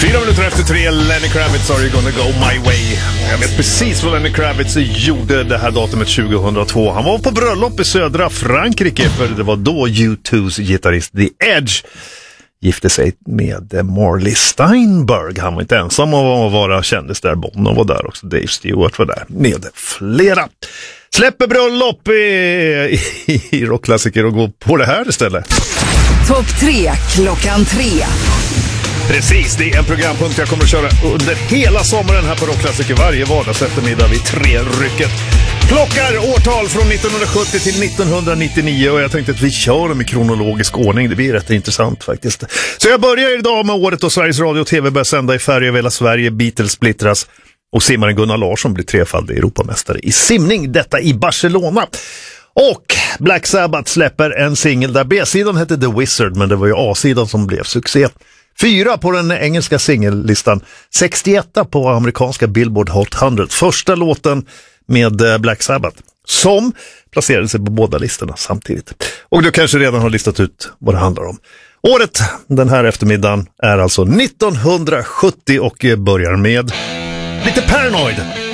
4 minuter efter 3, Lenny Kravitz, Are You Gonna Go My Way. Jag vet precis vad Lenny Kravitz gjorde det här datumet 2002. Han var på bröllop i södra Frankrike, för det var då U2s gitarrist The Edge gifte sig med Marley Steinberg. Han var inte ensam om att vara kändis där. Bono var där också, Dave Stewart var där med flera. Släpper bröllop i rockklassiker och går på det här istället. Topp 3 klockan 3. Precis, det är en programpunkt jag kommer att köra under hela sommaren här på Rockklassiker varje vardags eftermiddag vid 3-rycket. Plockar årtal från 1970 till 1999 och jag tänkte att vi kör dem i kronologisk ordning. Det blir rätt intressant faktiskt. Så jag börjar idag med året då Sveriges Radio och TV börjar sända i färg över hela Sverige, Beatles splittras och simmaren Gunnar Larsson blir trefaldig Europamästare i simning, detta i Barcelona. Och Black Sabbath släpper en singel där B-sidan hette The Wizard, men det var ju A-sidan som blev succé. 4 på den engelska singellistan, 61 på amerikanska Billboard Hot 100. Första låten med Black Sabbath som placerade sig på båda listorna samtidigt. Och du kanske redan har listat ut vad det handlar om. Året den här eftermiddagen är alltså 1970 och börjar med lite Paranoid.